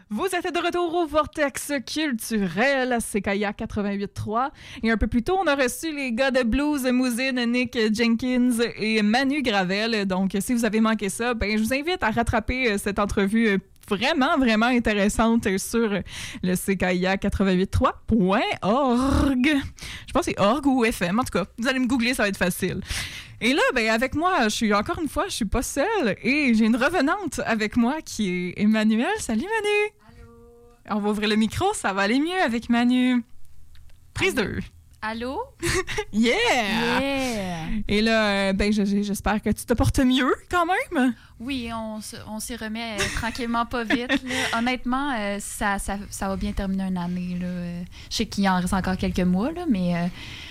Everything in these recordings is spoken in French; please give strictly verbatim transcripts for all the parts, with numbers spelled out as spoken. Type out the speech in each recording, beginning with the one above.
Vous êtes de retour au Vortex culturel à C K I A quatre-vingt-huit trois. Et un peu plus tôt, on a reçu les gars de Blues Mousine, Nick Jenkins et Manu Gravel. Donc, si vous avez manqué ça, ben, je vous invite à rattraper cette entrevue vraiment, vraiment intéressante sur le C K I A quatre-vingt-huit trois point org. Je pense que c'est org ou F M. En tout cas, vous allez me googler, ça va être facile. Et là, ben, avec moi, je suis encore une fois, je suis pas seule et j'ai une revenante avec moi qui est Emmanuel. Salut Manu! Allô! On va ouvrir le micro, ça va aller mieux avec Manu. Prise deux. Allô? Yeah! Yeah! Et là, ben, j'espère que tu te portes mieux quand même. Oui, on, on s'y remet euh, tranquillement, pas vite. Là. Honnêtement, euh, ça, ça, ça va bien terminer une année. Là. Je sais qu'il en reste encore quelques mois, là, mais euh,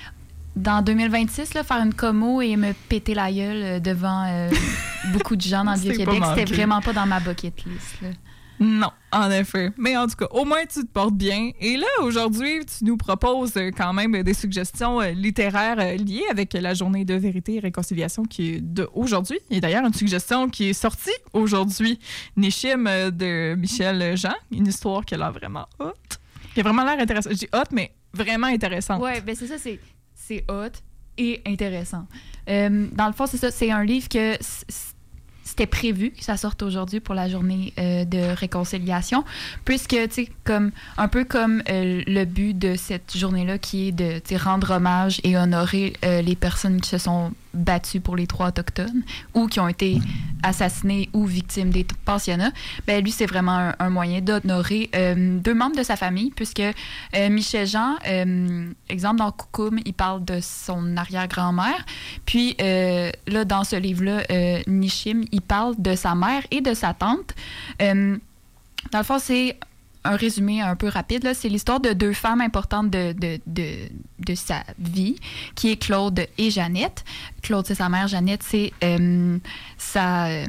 dans deux mille vingt-six, là, faire une commo et me péter la gueule devant euh, beaucoup de gens dans le Vieux-Québec, c'était vraiment pas dans ma bucket list. Là. Non, en effet. Mais en tout cas, au moins, tu te portes bien. Et là, aujourd'hui, tu nous proposes quand même des suggestions littéraires liées avec la journée de vérité et réconciliation qui est d'aujourd'hui. Et d'ailleurs, une suggestion qui est sortie aujourd'hui, Nishim de Michel Jean, une histoire qui a l'air vraiment hot. Qui a vraiment l'air intéressante. Je dis hot, mais vraiment intéressante. Oui, bien c'est ça, c'est, c'est hot et intéressant. Euh, dans le fond, c'est ça, c'est un livre que... C'était prévu que ça sorte aujourd'hui pour la journée euh, de réconciliation, puisque, tu sais, comme, un peu comme euh, le but de cette journée-là qui est de rendre hommage et honorer euh, les personnes qui se sont battues pour les droits autochtones ou qui ont été assassinées ou victimes des pensionnats, ben lui, c'est vraiment un, un moyen d'honorer euh, deux membres de sa famille, puisque euh, Michel Jean, euh, exemple, dans Coucoum, il parle de son arrière-grand-mère, puis euh, là, dans ce livre-là, euh, Nishim, il parle de sa mère et de sa tante. Euh, dans le fond, c'est un résumé un peu rapide. Là. C'est l'histoire de deux femmes importantes de, de, de, de sa vie, qui est Claude et Jeannette. Claude, c'est sa mère. Jeannette, c'est euh, sa, euh,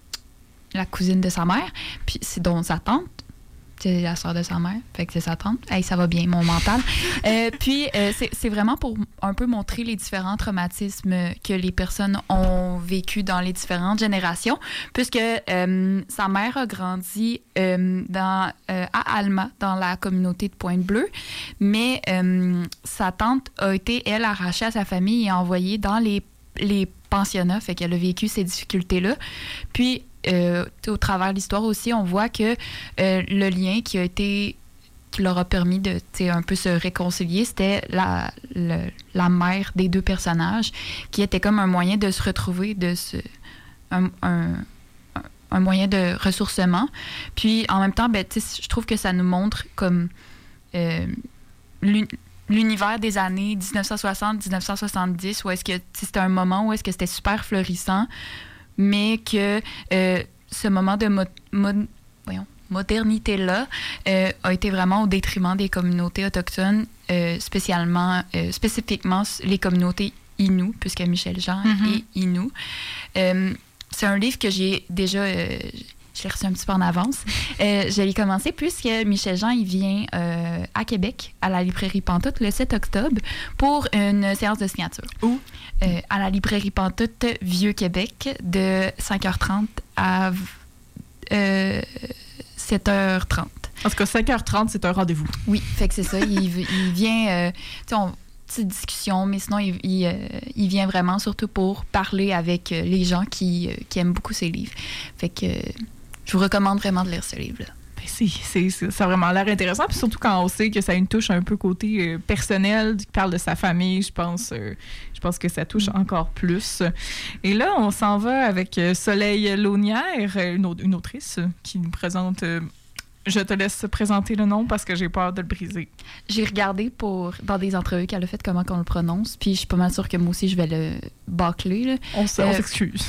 la cousine de sa mère, puis c'est donc sa tante. C'est la sœur de sa mère, fait que c'est sa tante. Hey, ça va bien, mon mental. euh, puis, euh, c'est, c'est vraiment pour un peu montrer les différents traumatismes que les personnes ont vécu dans les différentes générations, puisque euh, sa mère a grandi euh, dans, euh, à Alma, dans la communauté de Pointe-Bleue, mais euh, sa tante a été, elle, arrachée à sa famille et envoyée dans les, les pensionnats, fait qu'elle a vécu ces difficultés-là. Puis, Euh, au travers de l'histoire aussi, on voit que euh, le lien qui a été qui leur a permis de un peu se réconcilier, c'était la, le, la mère des deux personnages, qui était comme un moyen de se retrouver, de se, un, un, un moyen de ressourcement. Puis en même temps, ben, je trouve que ça nous montre comme euh, l'univers des années dix-neuf cent soixante dix-neuf cent soixante-dix, où est-ce que c'était un moment où est-ce que c'était super florissant, mais que euh, ce moment de mo- mo- voyons, modernité-là euh, a été vraiment au détriment des communautés autochtones, euh, spécialement, euh, spécifiquement les communautés Innu, puisque Michel Jean mm-hmm. est Innu. Euh, c'est un livre que j'ai déjà... Euh, je l'ai reçu un petit peu en avance. Euh, je l'ai commencé puisque Michel Jean, il vient euh, à Québec, à la librairie Pantoute, le sept octobre, pour une séance de signature. Où? Euh, à la librairie Pantoute, Vieux-Québec, de cinq heures trente à euh, sept heures trente. En tout cas, cinq heures trente, c'est un rendez-vous. Oui, fait que c'est ça. il, il vient... Euh, tu sais, on... petite discussion, mais sinon, il, il, euh, il vient vraiment surtout pour parler avec euh, les gens qui, euh, qui aiment beaucoup ses livres. Fait que euh, je vous recommande vraiment de lire ce livre-là. Ben c'est, c'est, c'est, ça a vraiment l'air intéressant, puis surtout quand on sait que ça a une touche un peu côté euh, personnel, qui parle de sa famille, je pense, euh, je pense que ça touche mm. encore plus. Et là, on s'en va avec Soleil Launière, une, une autrice qui nous présente... Euh, Je te laisse présenter le nom parce que j'ai peur de le briser. J'ai regardé pour dans des entrevues qu'elle a fait comment on le prononce, puis je suis pas mal sûre que moi aussi je vais le bâcler. Là. On, s- euh, on s'excuse.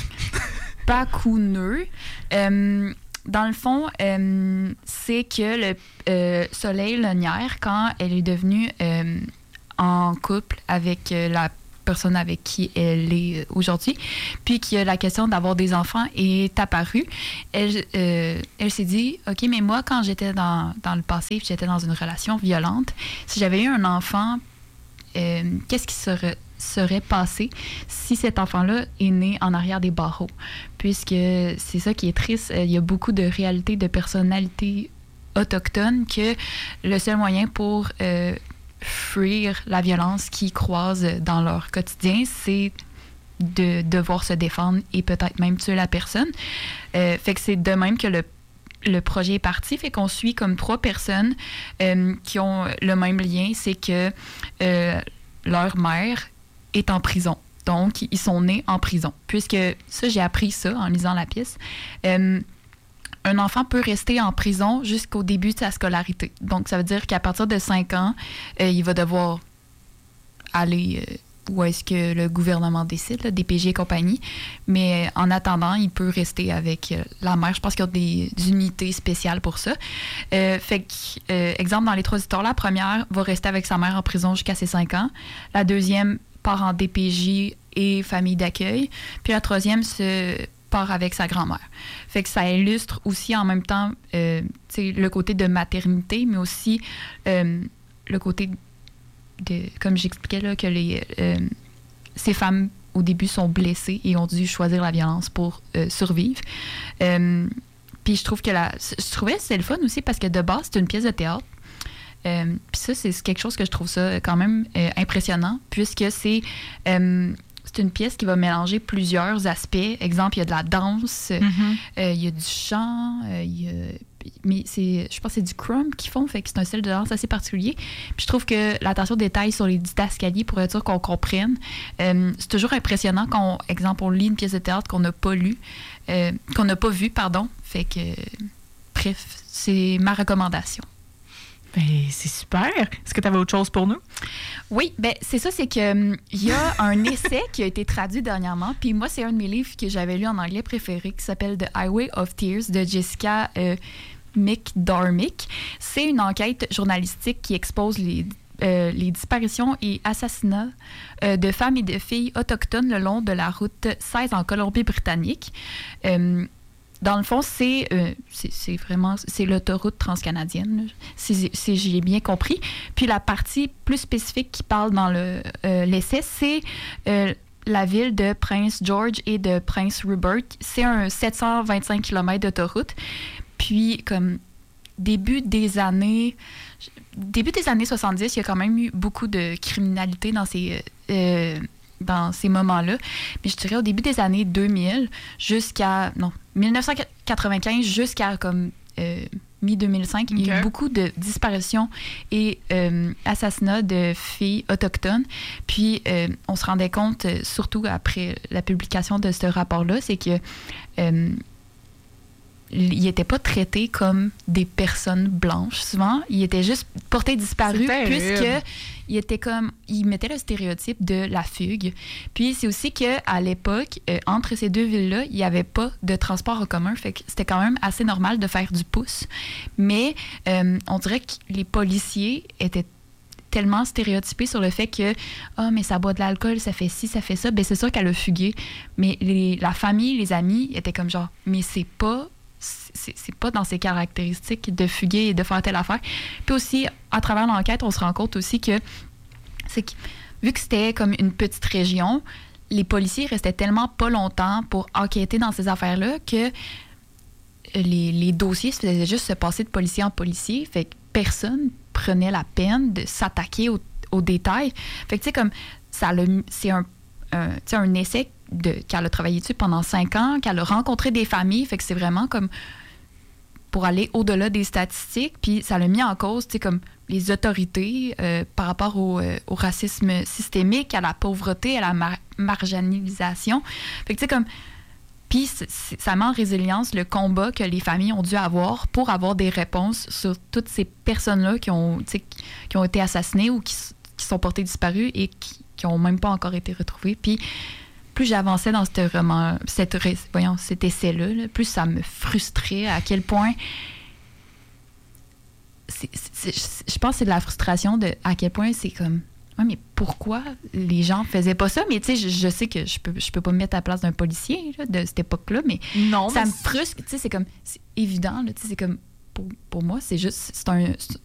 Pacouneux. Euh, dans le fond, euh, c'est que le euh, Soleil Launière, quand elle est devenue euh, en couple avec euh, la personne avec qui elle est aujourd'hui, puis que la question d'avoir des enfants est apparue, elle, euh, elle s'est dit, OK, mais moi, quand j'étais dans, dans le passé, puis j'étais dans une relation violente, si j'avais eu un enfant, euh, qu'est-ce qui serait, serait passé si cet enfant-là est né en arrière des barreaux? Puisque c'est ça qui est triste, il y a beaucoup de réalités, de personnalités autochtones que le seul moyen pour euh, fuir la violence qu'ils croisent dans leur quotidien, c'est de devoir se défendre et peut-être même tuer la personne. Euh, fait que c'est de même que le, le projet est parti. Fait qu'on suit comme trois personnes euh, qui ont le même lien, c'est que euh, leur mère est en prison. Donc, ils sont nés en prison. Puisque ça, j'ai appris ça en lisant la pièce. Euh, un enfant peut rester en prison jusqu'au début de sa scolarité. Donc, ça veut dire qu'à partir de cinq ans, euh, il va devoir aller... Euh, où est-ce que le gouvernement décide, là, D P J et compagnie. Mais euh, en attendant, il peut rester avec euh, la mère. Je pense qu'il y a des, des unités spéciales pour ça. Euh, fait que, euh, exemple, dans les trois histoires, la première va rester avec sa mère en prison jusqu'à ses cinq ans. La deuxième part en D P J et famille d'accueil. Puis la troisième se part avec sa grand-mère. Fait que ça illustre aussi en même temps euh, le côté de maternité, mais aussi euh, le côté... De, comme j'expliquais, là, que les, euh, ces femmes, au début, sont blessées et ont dû choisir la violence pour euh, survivre. Euh, puis je trouve que la... Je trouvais que c'est le fun aussi parce que de base, c'est une pièce de théâtre. Euh, puis ça, c'est quelque chose que je trouve ça quand même euh, impressionnant puisque c'est... Euh, c'est une pièce qui va mélanger plusieurs aspects. Exemple, il y a de la danse, mm-hmm. euh, il y a du chant, euh, il y a... mais c'est, je pense que c'est du crumb qu'ils font, fait que c'est un style de danse assez particulier. Puis je trouve que l'attention au détail sur les didascalies pour être sûr qu'on comprenne, euh, c'est toujours impressionnant quand, exemple, on lit une pièce de théâtre qu'on n'a pas lue, euh, qu'on n'a pas vue, pardon. Fait que, bref, c'est ma recommandation. Ben, c'est super. Est-ce que tu avais autre chose pour nous? Oui, ben c'est ça, c'est que il um, y a un essai qui a été traduit dernièrement, puis moi, c'est un de mes livres que j'avais lu en anglais préféré, qui s'appelle The Highway of Tears de Jessica euh, McDormick. C'est une enquête journalistique qui expose les, euh, les disparitions et assassinats euh, de femmes et de filles autochtones le long de la route seize en Colombie-Britannique. Euh, Dans le fond, c'est, euh, c'est, c'est vraiment c'est l'autoroute transcanadienne, si, si j'ai bien compris. Puis la partie plus spécifique qui parle dans le, euh, l'essai, c'est euh, la ville de Prince George et de Prince Rupert. C'est un sept cent vingt-cinq kilomètres d'autoroute. Puis, comme début des années... Début des années soixante-dix, il y a quand même eu beaucoup de criminalité dans ces... Euh, dans ces moments-là. Mais je dirais au début des années deux mille jusqu'à... Non, dix-neuf cent quatre-vingt-quinze jusqu'à comme euh, mi-deux mille cinq, okay. Il y a eu beaucoup de disparitions et euh, assassinats de filles autochtones. Puis, euh, on se rendait compte, surtout après la publication de ce rapport-là, c'est que euh, ils n'étaient pas traités comme des personnes blanches, souvent. Ils étaient juste portés disparus, puisque ils étaient comme... Ils mettaient le stéréotype de la fugue. Puis c'est aussi qu'à l'époque, euh, entre ces deux villes-là, il n'y avait pas de transport en commun, fait que c'était quand même assez normal de faire du pouce. Mais euh, on dirait que les policiers étaient tellement stéréotypés sur le fait que « Ah, oh, mais ça boit de l'alcool, ça fait ci, ça fait ça. » Bien, c'est sûr qu'elle a fugué. Mais les, la famille, les amis étaient comme genre « Mais c'est pas... » C'est, c'est pas dans ses caractéristiques de fuguer et de faire telle affaire. Puis aussi, à travers l'enquête, on se rend compte aussi que, c'est que vu que c'était comme une petite région, les policiers restaient tellement pas longtemps pour enquêter dans ces affaires-là que les, les dossiers se faisaient juste se passer de policier en policier. Fait que personne prenait la peine de s'attaquer aux, aux détails. Fait que tu sais, comme, ça le, c'est un, un, tu sais, un essai De, qu'elle a travaillé dessus pendant cinq ans, qu'elle a rencontré des familles, fait que c'est vraiment comme pour aller au-delà des statistiques, puis ça l'a mis en cause, tu sais, comme les autorités euh, par rapport au, euh, au racisme systémique, à la pauvreté, à la mar- marginalisation. Fait que tu sais, comme... Puis ça met en résilience le combat que les familles ont dû avoir pour avoir des réponses sur toutes ces personnes-là qui ont, tu sais, qui ont été assassinées ou qui, qui sont portées disparues et qui n'ont même pas encore été retrouvées. Puis plus j'avançais dans ce roman, cette, voyons, cet essai-là, là, plus ça me frustrait à quel point... C'est, c'est, c'est, je pense que c'est de la frustration de à quel point c'est comme... Ouais, mais pourquoi les gens faisaient pas ça? Mais tu sais, je, je sais que je peux, je peux pas me mettre à la place d'un policier là, de cette époque-là, mais non, ça mais me frustre. Tu sais, c'est comme... C'est évident, là, tu sais, c'est comme... Pour, pour moi, c'est juste... C'est un,